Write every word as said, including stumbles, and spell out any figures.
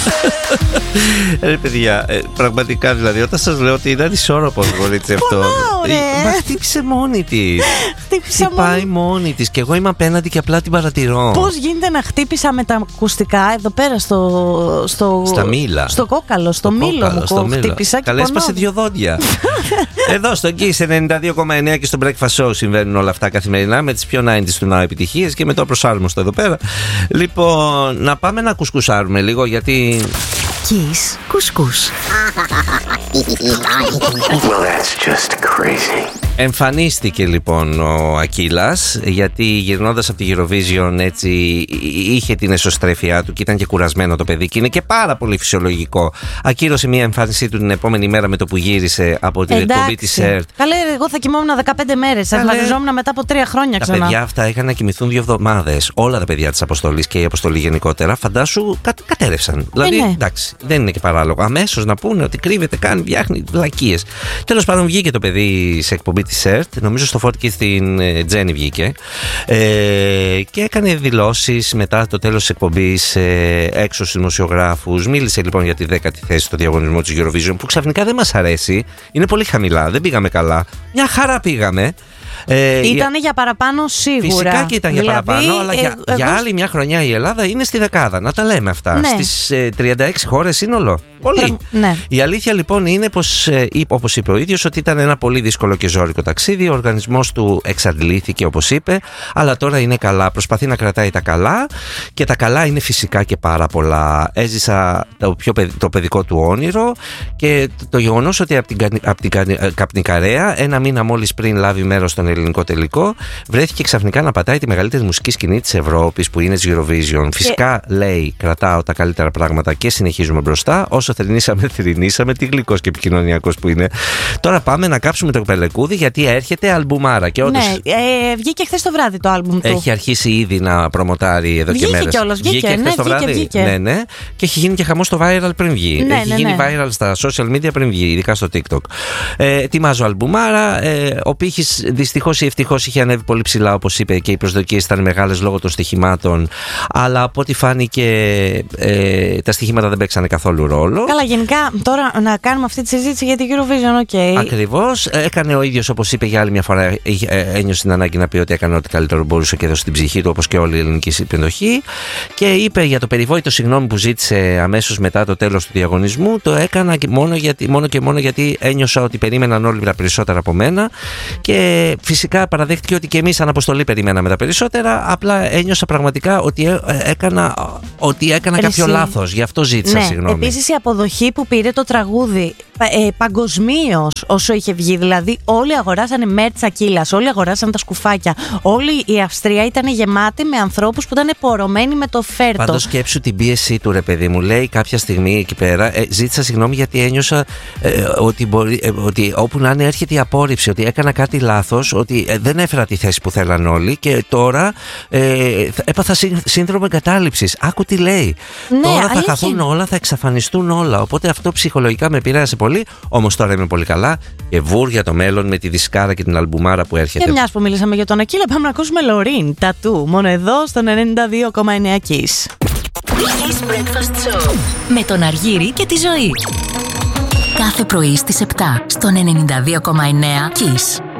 Ρε παιδιά, ε, πραγματικά δηλαδή, όταν σας λέω ότι είναι ανισόρροπο κορίτσι αυτό. ε, Μα χτύπησε μόνη της. Χτύπησα Χτυπάει μόνη της και εγώ είμαι απέναντι και απλά την παρατηρώ. Πώς γίνεται να χτύπησα με τα ακουστικά εδώ πέρα στο. στο Στα μήλα. Στο κόκαλο, στο, στο μήλο μου στο χτύπησα. Καλέ, έσπασε δύο δόντια. Εδώ στο Kiss ενενήντα δύο κόμμα εννέα και στο Breakfast Show συμβαίνουν όλα αυτά καθημερινά με τις πιο ενενήντα του Now επιτυχίες και με το προσάρμοστο εδώ πέρα. Λοιπόν, να πάμε να κουσκουσάρουμε λίγο γιατί. Kiss κουσκούς. Well, that's just crazy. Εμφανίστηκε λοιπόν ο Ακύλας, γιατί γυρνώντας από τη Eurovision έτσι είχε την εσωστρέφειά του και ήταν και κουρασμένο το παιδί και είναι και πάρα πολύ φυσιολογικό. Ακύρωσε μια εμφάνισή του την επόμενη μέρα με το που γύρισε από την εκπομπή της ΕΡΤ. Καλέ, εγώ θα κοιμόμουν δεκαπέντε μέρες. Θα εμφανιζόμουν μετά από τρία χρόνια ξανά. Τα παιδιά αυτά είχαν να κοιμηθούν δύο εβδομάδες. Όλα τα παιδιά της αποστολής και η αποστολή γενικότερα, φαντάσου, κα, κατέρευσαν. Δηλαδή, ναι. εντάξει, δεν είναι και παράλογο. Αμέσως να πούνε ότι κρύβεται, κάνει, φτιάχνει βλακίες. Τέλος πάντων, βγήκε το παιδί σε εκπομπή της ΕΡΤ, νομίζω στο Φόρτι και στην ε, Τζέννη βγήκε, ε, και έκανε δηλώσεις μετά το τέλος της εκπομπής ε, έξω στους δημοσιογράφους. Μίλησε λοιπόν για τη δέκατη θέση στο διαγωνισμό της Eurovision, που ξαφνικά δεν μας αρέσει. Είναι πολύ χαμηλά, δεν πήγαμε καλά. Μια χαρά πήγαμε. Ε, ήταν για παραπάνω σίγουρα. Φυσικά και ήταν για δηλαδή, παραπάνω, αλλά ε, για, εγώ... για άλλη μια χρονιά η Ελλάδα είναι στη δεκάδα. Να τα λέμε αυτά. Ναι. Στις ε, τριάντα έξι χώρες σύνολο. Πολύ. Ναι. Η αλήθεια λοιπόν είναι πως, ε, όπως είπε ο ίδιος, ότι ήταν ένα πολύ δύσκολο και ζώρικο ταξίδι. Ο οργανισμός του εξαντλήθηκε, όπως είπε, αλλά τώρα είναι καλά. Προσπαθεί να κρατάει τα καλά και τα καλά είναι φυσικά και πάρα πολλά. Έζησα το, πιο, το παιδικό του όνειρο και το γεγονός ότι από την, από την Καπνικαρέα, ένα μήνα μόλις πριν λάβει μέρος στον ελληνικό τελικό, βρέθηκε ξαφνικά να πατάει τη μεγαλύτερη μουσική σκηνή της Ευρώπης, που είναι της Eurovision. Φυσικά, και... λέει, κρατάω τα καλύτερα πράγματα και συνεχίζουμε μπροστά. Όσο θρηνήσαμε, θρηνήσαμε. Τι γλυκός και επικοινωνιακός που είναι. Τώρα πάμε να κάψουμε το πελεκούδι, γιατί έρχεται αλμπουμάρα. Και όντως, ναι, ε, βγήκε χθες το βράδυ το άλμπουμ του. Έχει αρχίσει ήδη να προμοτάρει εδώ βγήκε και μέρες. Κιόλας, βγήκε βγήκε χθες ναι, το βράδυ. Βγήκε. Ναι, ναι. Και έχει γίνει και χαμός στο viral πριν βγει. Ναι, έχει ναι, γίνει ναι. viral στα social media πριν βγει, ειδικά στο TikTok. Ε, ετοιμάζω αλμπουμάρα. Ε, ο πύχης δυστυχώς ή ευτυχώς είχε ανέβει πολύ ψηλά, όπως είπε, και οι προσδοκίες ήταν μεγάλες λόγω των στοιχημάτων. Αλλά από ό,τι φάνηκε, ε, τα στοιχήματα δεν παίξανε καθόλου ρόλο. Καλά, γενικά τώρα να κάνουμε αυτή τη συζήτηση για την Eurovision, ok. Ακριβώς. Έκανε ο ίδιος, όπως είπε, για άλλη μια φορά, ένιωσε την ανάγκη να πει ότι έκανε ό,τι καλύτερο μπορούσε και έδωσε την ψυχή του, όπως και όλη η ελληνική συμμετοχή. Και είπε για το περιβόητο συγγνώμη που ζήτησε αμέσως μετά το τέλος του διαγωνισμού. Το έκανα και μόνο, γιατί, μόνο και μόνο γιατί ένιωσα ότι περίμεναν όλοι τα περισσότερα από μένα. Και φυσικά παραδέχτηκε ότι και εμείς σαν αποστολή περιμέναμε τα περισσότερα. Απλά ένιωσα πραγματικά ότι έκανα, ότι έκανα κάποιο λάθος. Γι' αυτό ζήτησα ναι, συγγνώμη. Επίσης η αποδοχή που πήρε το τραγούδι ε, παγκοσμίως όσο είχε βγει. Δηλαδή όλοι αγοράσανε μέρτσα Ακύλας, όλοι αγοράσανε τα σκουφάκια. Όλη η Αυστρία ήταν γεμάτη με ανθρώπους που ήταν πορωμένοι με το φέρτο. Πάντως σκέψου την πίεση του, ρε παιδί μου. Λέει κάποια στιγμή εκεί πέρα, ε, ζήτησα συγγνώμη γιατί ένιωσα ε, ότι, μπορεί, ε, ότι όπου να είναι έρχεται η απόρριψη, ότι έκανα κάτι λάθος, ότι ε, δεν έφερα τη θέση που θέλαν όλοι και τώρα ε, έπαθα σύνδρομο εγκατάλειψης. Άκου τι λέει. Ναι, τώρα θα αλήθεια. χαθούν όλα, θα εξαφανιστούν όλα. Οπότε αυτό ψυχολογικά με επηρέασε πολύ. Όμως τώρα είμαι πολύ καλά και βουρ για το μέλλον με τη δισκάρα και την αλμπουμάρα που έρχεται. Και μιας που μιλήσαμε για τον Ακύλα, πάμε να ακούσουμε Λωρίν, Τατού, μόνο εδώ στον ενενήντα δύο κόμμα εννέα Kiss. Kiss Breakfast Show με τον Αργύρη και τη Ζωή. Κάθε πρωί στις επτά στον ενενήντα δύο κόμμα εννέα Kiss.